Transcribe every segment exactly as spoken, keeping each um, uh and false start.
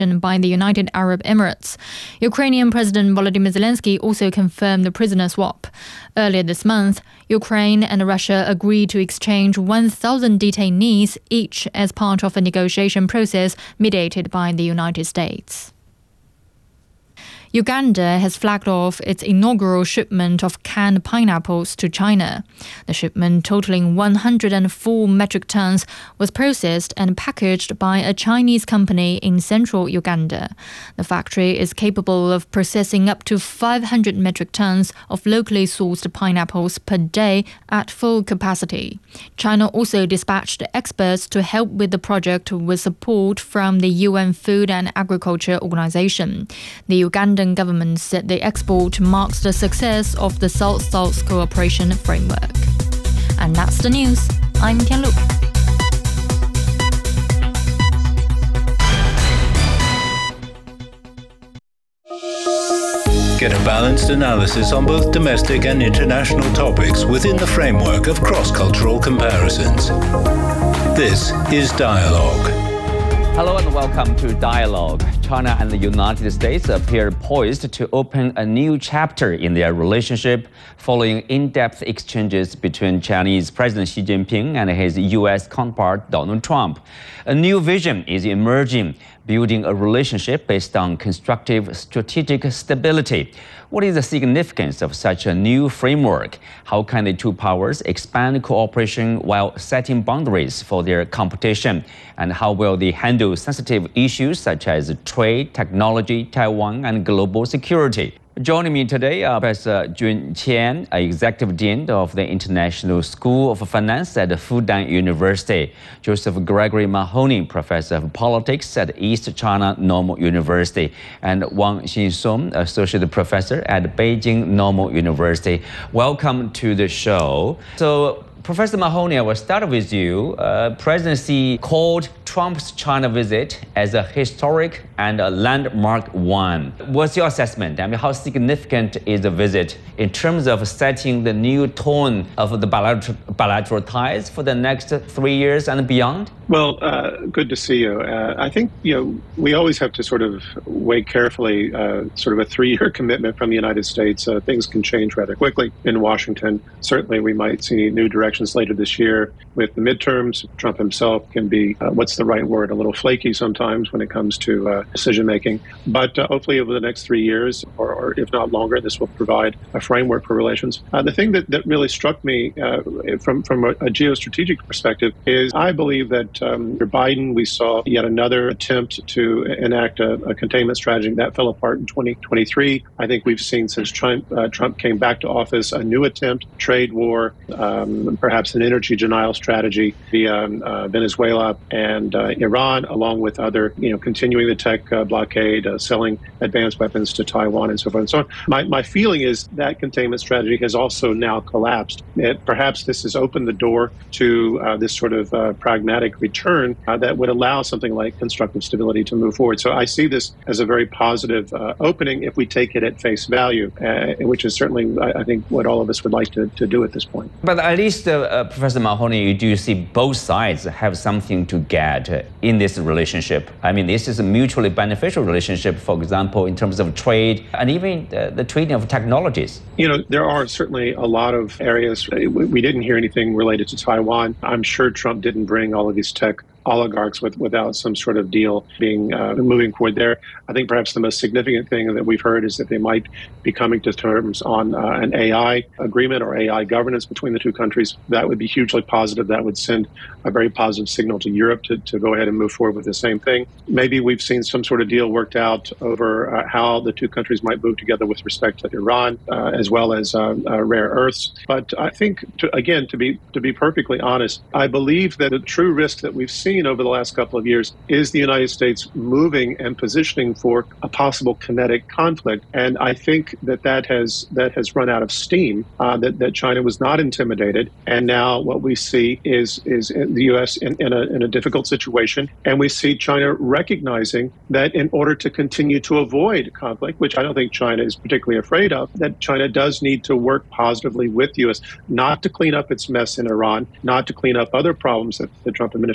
by the United Arab Emirates. Ukrainian President Volodymyr Zelensky also confirmed the prisoner swap. Earlier this month, Ukraine and Russia agreed to exchange one thousand detainees each as part of a negotiation process mediated by the United States. Uganda has flagged off its inaugural shipment of canned pineapples to China. The shipment, totaling one hundred four metric tons, was processed and packaged by a Chinese company in central Uganda. The factory is capable of processing up to five hundred metric tons of locally sourced pineapples per day at full capacity. China also dispatched experts to help with the project with support from the U N Food and Agriculture Organization. The Ugandan government said the export marks the success of the South-South Cooperation Framework. And that's the news. I'm Tian Lu. Get a balanced analysis on both domestic and international topics within the framework of cross-cultural comparisons. This is Dialogue. Hello and welcome to Dialogue. China and the United States appear poised to open a new chapter in their relationship following in-depth exchanges between Chinese President Xi Jinping and his U S counterpart Donald Trump. A new vision is emerging, building a relationship based on constructive strategic stability. What is the significance of such a new framework? How can the two powers expand cooperation while setting boundaries for their competition? And how will they handle sensitive issues such as trade, technology, Taiwan, and global security? Joining me today are Professor Jun Qian, Executive Dean of the International School of Finance at Fudan University, Joseph Gregory Mahoney, Professor of Politics at East China Normal University, and Wang Xinsong, Associate Professor at Beijing Normal University. Welcome to the show. So, Professor Mahoney, I will start with you. Uh, President Xi called Trump's China visit as a historic and a landmark one. What's your assessment? I mean, how significant is the visit in terms of setting the new tone of the bilateral, bilateral ties for the next three years and beyond? Well, uh, good to see you. Uh, I think, you know, we always have to sort of weigh carefully uh, sort of a three-year commitment from the United States. Uh, things can change rather quickly in Washington. Certainly, we might see new directions later this year with the midterms. Trump himself can be, uh, what's the right word, a little flaky sometimes when it comes to uh, decision-making. But uh, hopefully over the next three years, or, or if not longer, this will provide a framework for relations. Uh, the thing that, that really struck me uh, from, from a, a geostrategic perspective is I believe that um, under Biden, we saw yet another attempt to enact a, a containment strategy that fell apart in twenty twenty-three. I think we've seen since Trump, uh, Trump came back to office a new attempt, trade war, um, perhaps an energy denial strategy via um, uh, Venezuela and uh, Iran, along with other, you know, continuing the tech uh, blockade, uh, selling advanced weapons to Taiwan and so forth and so on. My, my feeling is that containment strategy has also now collapsed. It, perhaps this has opened the door to uh, this sort of uh, pragmatic return uh, that would allow something like constructive stability to move forward. So I see this as a very positive uh, opening if we take it at face value, uh, which is certainly, I, I think, what all of us would like to, to do at this point. But at least, uh, uh, Professor Mahoney, you do see both sides have something to get uh, in this relationship. I mean, this is a mutually beneficial relationship, for example, in terms of trade and even uh, the trading of technologies. You know, there are certainly a lot of areas. We didn't hear anything related to Taiwan. I'm sure Trump didn't bring all of these tech oligarchs with, without some sort of deal being uh, moving forward there. I think perhaps the most significant thing that we've heard is that they might be coming to terms on uh, an A I agreement or A I governance between the two countries. That would be hugely positive. That would send a very positive signal to Europe to, to go ahead and move forward with the same thing. Maybe we've seen some sort of deal worked out over uh, how the two countries might move together with respect to Iran, uh, as well as uh, uh, rare earths. But I think, to, again, to be to be perfectly honest, I believe that the true risk that we've seen over the last couple of years is the United States moving and positioning for a possible kinetic conflict. And I think that that has that has run out of steam, uh, that, that China was not intimidated. And now what we see is is the U S in, in, a, in a difficult situation. And we see China recognizing that in order to continue to avoid conflict, which I don't think China is particularly afraid of, that China does need to work positively with the U S, not to clean up its mess in Iran, not to clean up other problems that the Trump administration has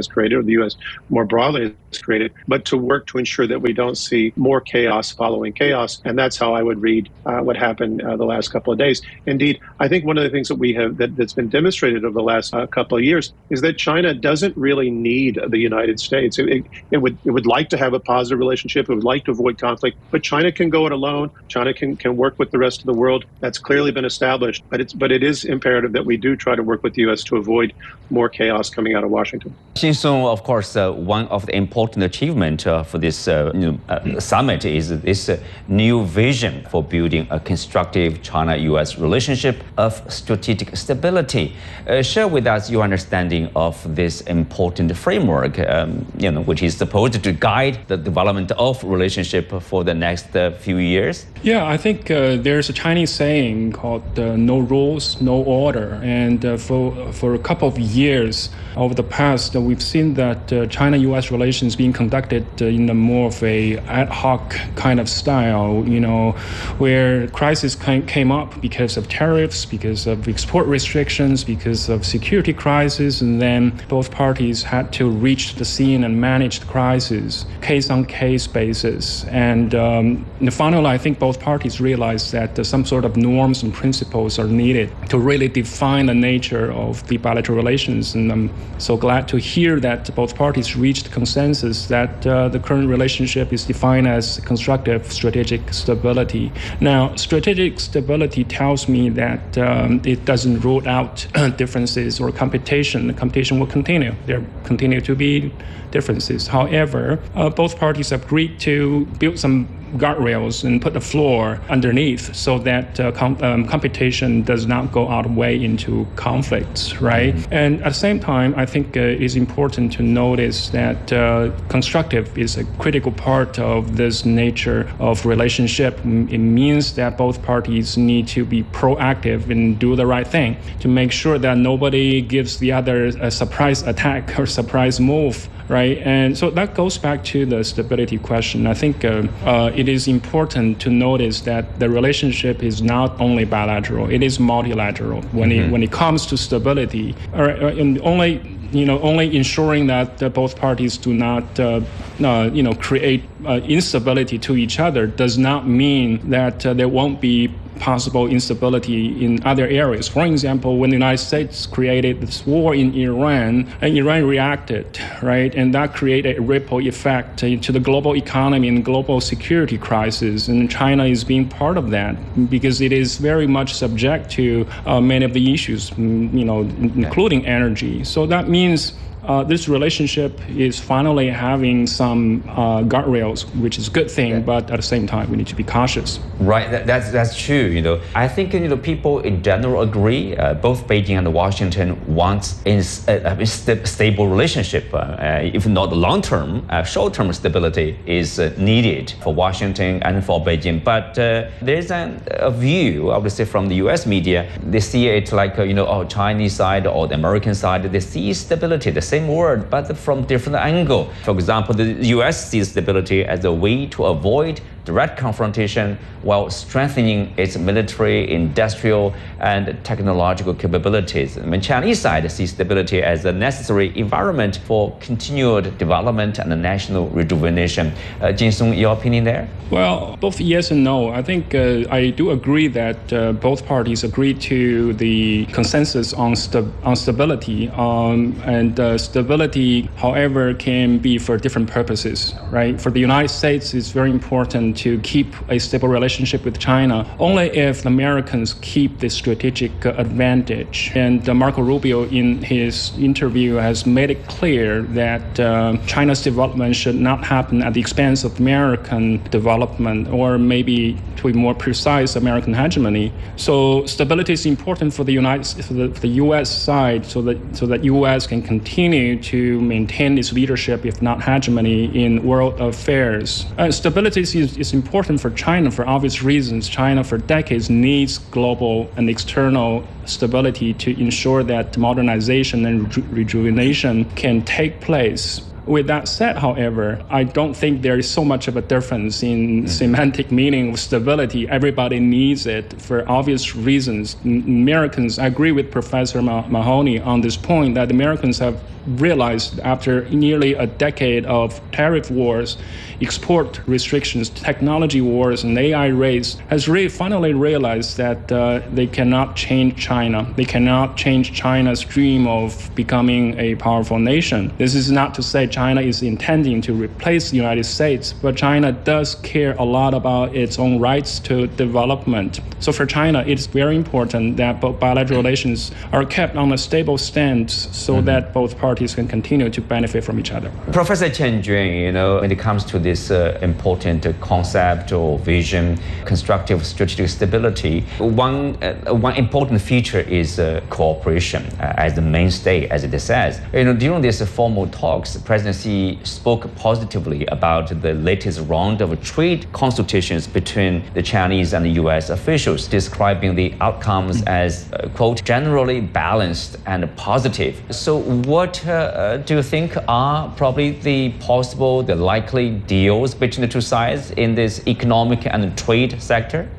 has created, or the U S more broadly has created, but to work to ensure that we don't see more chaos following chaos. And that's how I would read uh, what happened uh, the last couple of days. Indeed, I think one of the things that we have that, that's been demonstrated over the last uh, couple of years is that China doesn't really need the United States. It, it, it would it would like to have a positive relationship. It would like to avoid conflict, but China can go it alone. China can, can work with the rest of the world. That's clearly been established. But it's but it is imperative that we do try to work with the U S to avoid more chaos coming out of Washington. Jin Song, of course, uh, one of the important achievements uh, for this uh, you know, uh, summit is this uh, new vision for building a constructive China-U S relationship of strategic stability. Uh, share with us your understanding of this important framework, um, you know, which is supposed to guide the development of relationship for the next uh, few years. Yeah, I think uh, there's a Chinese saying called uh, "no rules, no order," and uh, for for a couple of years over the past, uh, we've seen that uh, China-U S relations being conducted uh, in a more of a ad hoc kind of style, you know, where crisis came up because of tariffs, because of export restrictions, because of security crisis, and then both parties had to reach the scene and manage the crisis, case-on-case basis. And um, finally, I think both parties realized that uh, some sort of norms and principles are needed to really define the nature of the bilateral relations. And I'm so glad to hear that both parties reached consensus that uh, the current relationship is defined as constructive strategic stability. Now, strategic stability tells me that um, it doesn't rule out differences or competition. The competition will continue. There continue to be differences. However, uh, both parties agreed to build some guardrails and put a floor underneath so that uh, com- um, competition does not go out of way into conflicts, right? Mm-hmm. And at the same time, I think uh, it's important to notice that uh, constructive is a critical part of this nature of relationship. It means that both parties need to be proactive and do the right thing to make sure that nobody gives the other a surprise attack or surprise move, right? And so that goes back to the stability question. I think uh, uh, it is important to notice that the relationship is not only bilateral, it is multilateral. When mm-hmm. it when it comes to stability, or, or and only you know only ensuring that uh, both parties do not uh, uh, you know create uh, instability to each other does not mean that uh, there won't be possible instability in other areas. For example, when the United States created this war in Iran, and Iran reacted, right, and that created a ripple effect into the global economy and global security crisis, and China is being part of that because it is very much subject to uh, many of the issues, you know, including energy. So that means Uh, this relationship is finally having some uh, guardrails, which is a good thing, yeah. But at the same time, we need to be cautious. Right, that, that's that's true. You know, I think you know people in general agree. Uh, both Beijing and Washington want a, a st- stable relationship. Uh, if not long-term, uh, short-term stability is uh, needed for Washington and for Beijing. But uh, there's an, a view, obviously, from the U S media. They see it like uh, you know, oh, Chinese side or the American side. They see stability the same word, but from different angle. For example, the U S sees stability as a way to avoid direct confrontation while strengthening its military, industrial, and technological capabilities. I mean, Chinese side sees stability as a necessary environment for continued development and national rejuvenation. Uh, Jin Song, your opinion there? Well, both yes and no. I think uh, I do agree that uh, both parties agree to the consensus on, sta- on stability, um, and uh, stability, however, can be for different purposes, right? For the United States, it's very important to keep a stable relationship with China only if the Americans keep the strategic uh, advantage. And uh, Marco Rubio, in his interview, has made it clear that uh, China's development should not happen at the expense of American development, or maybe, to be more precise, American hegemony. So stability is important for the United, for the, for the U S side, so that so that U S can continue to maintain its leadership, if not hegemony, in world affairs. Uh, stability is, is important for China for obvious reasons. China, for decades, needs global and external stability to ensure that modernization and reju- rejuvenation can take place. With that said, however, I don't think there is so much of a difference in mm-hmm. semantic meaning of stability. Everybody needs it for obvious reasons. Americans, I agree with Professor Mahoney on this point that Americans have realized after nearly a decade of tariff wars, export restrictions, technology wars, and A I race, has really finally realized that uh, they cannot change China. They cannot change China's dream of becoming a powerful nation. This is not to say China is intending to replace the United States, but China does care a lot about its own rights to development. So for China, it's very important that both bilateral relations are kept on a stable stand so mm-hmm. that both parties can continue to benefit from each other. Professor Chen Jun, you know, when it comes to this uh, important uh, concept or vision, constructive strategic stability, one uh, one important feature is uh, cooperation uh, as the mainstay, as it says. You know, during these formal talks, President Xi spoke positively about the latest round of trade consultations between the Chinese and the U S officials, describing the outcomes mm-hmm. as, uh, quote, generally balanced and positive. So what uh, do you think are probably the possible, the likely deals between the two sides in this economic and trade sector?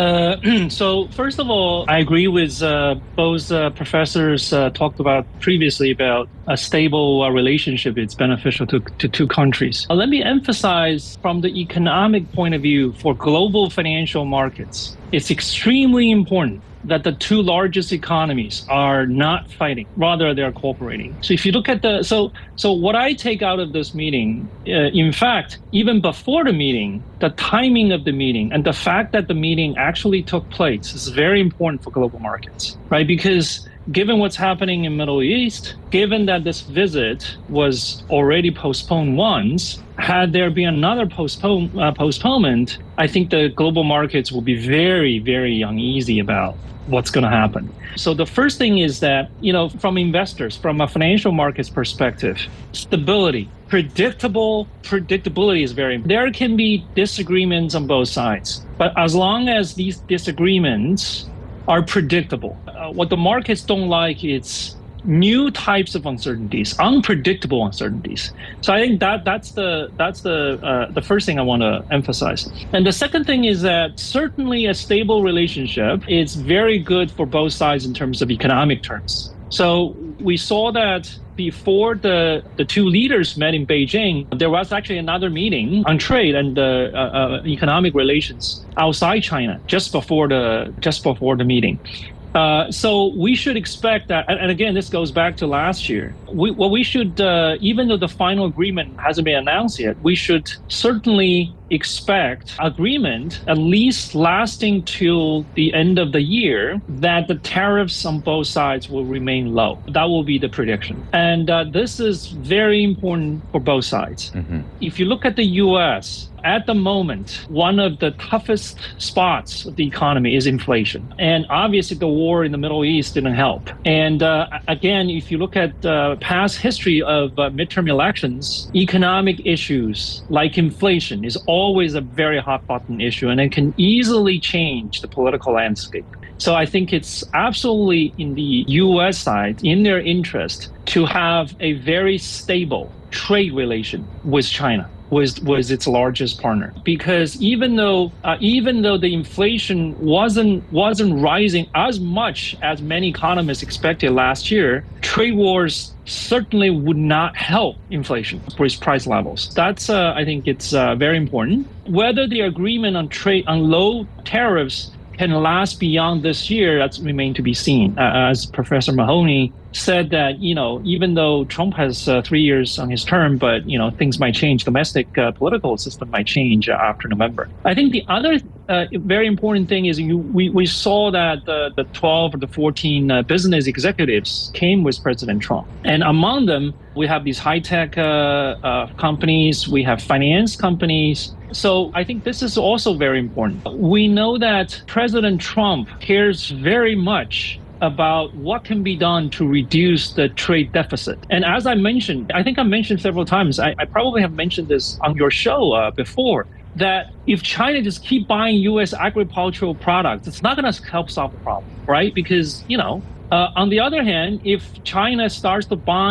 Uh, so first of all, I agree with uh, both uh, professors uh, talked about previously about a stable uh, relationship. It's beneficial to, to two countries. Uh, let me emphasize from the economic point of view for global financial markets, it's extremely important that the two largest economies are not fighting, rather they're cooperating. So if you look at the, so so what I take out of this meeting, uh, in fact, even before the meeting, the timing of the meeting and the fact that the meeting actually took place is very important for global markets, right? Because given what's happening in Middle East, given that this visit was already postponed once, had there been another postpone, uh, postponement, I think the global markets will be very, very uneasy about what's going to happen. So the first thing is that, you know, from investors, from a financial markets perspective, stability, predictable, predictability is very important. There can be disagreements on both sides, but as long as these disagreements are predictable, uh, what the markets don't like is new types of uncertainties, unpredictable uncertainties. So I think that that's the that's the uh, the first thing I want to emphasize. And the second thing is that certainly a stable relationship is very good for both sides in terms of economic terms. So we saw that before the, the two leaders met in Beijing, there was actually another meeting on trade and uh, uh, economic relations outside China just before the just before the meeting. Uh, so we should expect that, and, and again, this goes back to last year. We, what we should, uh, even though the final agreement hasn't been announced yet, we should certainly expect agreement at least lasting till the end of the year that the tariffs on both sides will remain low. That will be the prediction. And uh, this is very important for both sides. Mm-hmm. If you look at the U S, at the moment, one of the toughest spots of the economy is inflation. And obviously the war in the Middle East didn't help. And uh, again, if you look at uh, past history of uh, midterm elections, economic issues like inflation is always a very hot button issue, and it can easily change the political landscape. So I think it's absolutely in the U S side, in their interest, to have a very stable trade relation with China. Was, was its largest partner, because even though uh, even though the inflation wasn't wasn't rising as much as many economists expected last year, trade wars certainly would not help inflation with price levels. That's uh, I think it's uh, very important. Whether the agreement on trade on low tariffs can last beyond this year, that's remained to be seen. Uh, as Professor Mahoney said that, you know, even though Trump has uh, three years on his term, but, you know, things might change. Domestic uh, political system might change uh, after November. I think the other uh, very important thing is you, we, we saw that the, the twelve or the fourteen uh, business executives came with President Trump. And among them, we have these high-tech uh, uh, companies, we have finance companies. So I think this is also very important. We know that President Trump cares very much about what can be done to reduce the trade deficit. And as I mentioned, I think I mentioned several times, I, I probably have mentioned this on your show uh, before, that if China just keep buying U S agricultural products, it's not going to help solve the problem, right? Because, you know, Uh, on the other hand, if China starts to buying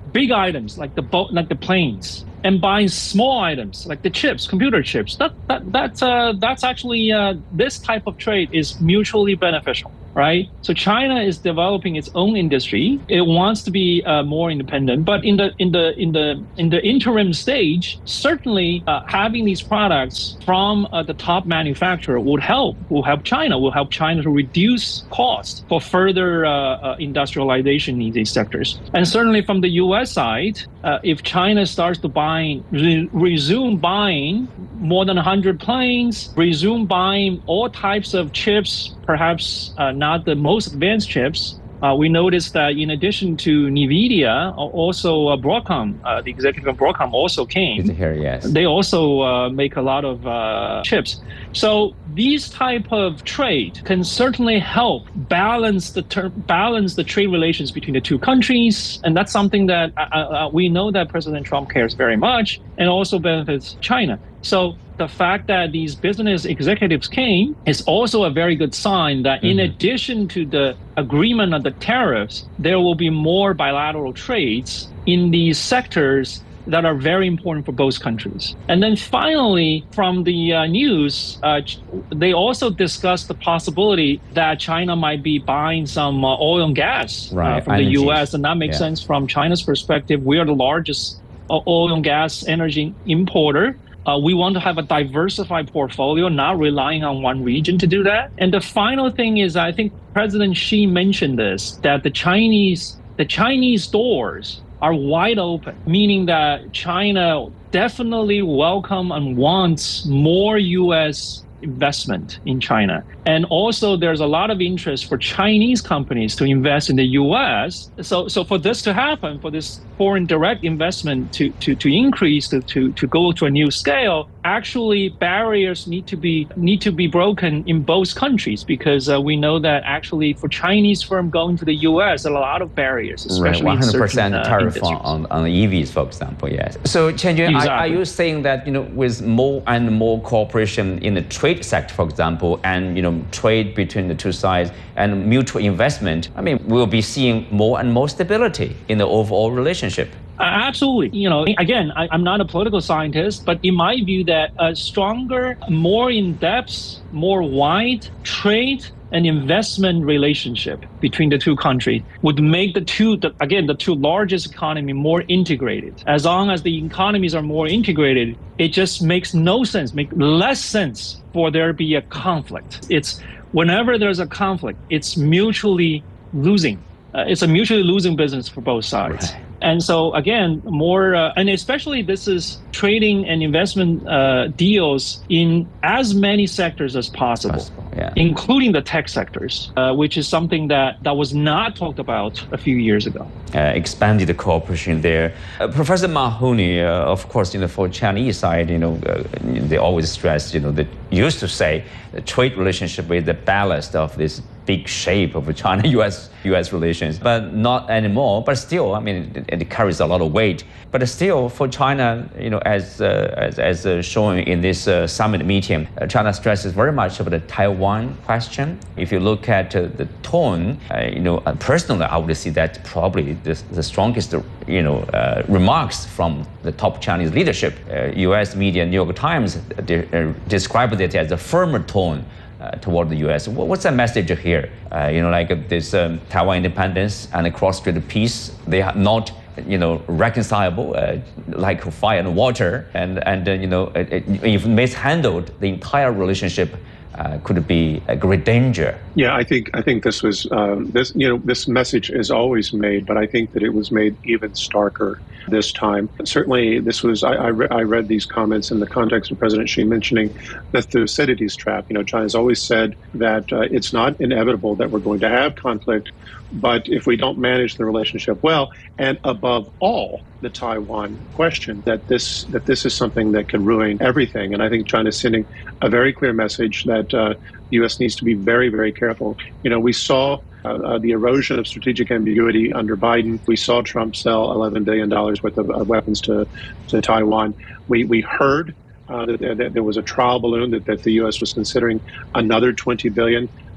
big items like the boat, like the planes, and buying small items like the chips, computer chips. That that that's uh, that's actually uh, this type of trade is mutually beneficial, right? So China is developing its own industry. It wants to be uh, more independent, but in the in the in the in the interim stage, certainly uh, having these products from uh, the top manufacturer would help. Will help China. Will help China to reduce costs for further uh, uh, industrialization in these sectors. And certainly from the U S side, uh, if China starts to buy Re- resume buying more than one hundred planes, resume buying all types of chips, perhaps uh, not the most advanced chips. Uh, we noticed that in addition to NVIDIA, also uh, Broadcom, uh, the executive of Broadcom also came. Here, yes. They also uh, make a lot of uh, chips. So these type of trade can certainly help balance the ter- balance the trade relations between the two countries, and that's something that uh, uh, we know that President Trump cares very much, and also benefits China. So the fact that these business executives came is also a very good sign that in mm-hmm. addition to the agreement on the tariffs, there will be more bilateral trades in these sectors that are very important for both countries. And then finally, from the uh, news, uh, they also discussed the possibility that China might be buying some uh, oil and gas right. uh, from Energy. the U S, and that makes yeah. sense from China's perspective. We are the largest uh, oil and gas energy importer. Uh, we want to have a diversified portfolio, not relying on one region to do that. And the final thing is, I think President Xi mentioned this, that the Chinese, the Chinese doors are wide open, meaning that China definitely welcome and wants more U S investment in China. And also there's a lot of interest for Chinese companies to invest in the U S. So so for this to happen, for this foreign direct investment to, to, to increase, to, to, to go to a new scale, actually barriers need to be need to be broken in both countries, because uh, we know that actually for Chinese firm going to the U S, there are a lot of barriers, especially right, one hundred percent in certain, tariff uh, on, on E Vs, for example, yes. So Chen Jun, exactly. are, are you saying that, you know, with more and more cooperation in the trade sector, for example, and, you know, trade between the two sides and mutual investment, I mean, we'll be seeing more and more stability in the overall relationship? Uh, absolutely. You know, again, I, I'm not a political scientist, but in my view that a stronger, more in-depth, more wide trade and investment relationship between the two countries would make the two, the, again, the two largest economy more integrated. As long as the economies are more integrated, it just makes no sense, make less sense for there to be a conflict. It's whenever there's a conflict, it's mutually losing. Uh, it's a mutually losing business for both sides. Right. And so again, more, uh, and especially this is trading and investment uh, deals in as many sectors as possible, possible yeah. including the tech sectors, uh, which is something that, that was not talked about a few years ago. Uh, expanded the cooperation there. Uh, Professor Mahoney, uh, of course, you know, for Chinese side, you know, uh, they always stress, you know, they used to say the trade relationship with the ballast of this big shape of China-U S U S relations, but not anymore. But still, I mean, it, it carries a lot of weight. But still, for China, you know, as uh, as, as uh, shown in this uh, summit meeting, uh, China stresses very much about the Taiwan question. If you look at uh, the tone, uh, you know, uh, personally, I would see that probably the, the strongest, you know, uh, remarks from the top Chinese leadership. Uh, U S media, New York Times, de- uh, described it as a firmer tone Uh, toward the U S. What's the message here? Uh, you know, like uh, this um, Taiwan independence and a cross-strait peace, they are not, you know, reconcilable, uh, like fire and water. And, and uh, you know, it, it, if mishandled, the entire relationship uh, could be a great danger. Yeah, I think I think this was um, this. You know, this message is always made, but I think that it was made even starker this time. Certainly, this was. I, I, re- I read these comments in the context of President Xi mentioning the Thucydides trap. You know, China's always said that uh, it's not inevitable that we're going to have conflict, but if we don't manage the relationship well, and above all, the Taiwan question, that this that this is something that can ruin everything. And I think China's sending a very clear message that uh, the U S needs to be very, very careful. You know, we saw uh, uh, the erosion of strategic ambiguity under Biden. We saw Trump sell eleven billion dollars worth of uh, weapons to, to Taiwan. We we heard uh, that, that there was a trial balloon that, that the U S was considering another twenty billion dollars.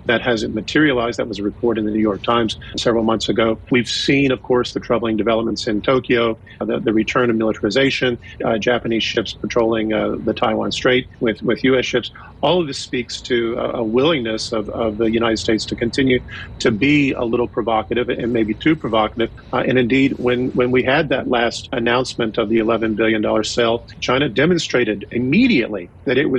That hasn't materialized. That was a report in the New York Times several months ago. We've seen, of course, the troubling developments in Tokyo, uh, the, the return of militarization, uh, Japanese ships patrolling uh, the Taiwan Strait with, with U S ships. All of this speaks to a, a willingness of, of the United States to continue to be a little provocative and maybe too provocative. Uh, and indeed, when, when we had that last announcement of the eleven billion dollars sale, China demonstrated immediately that it was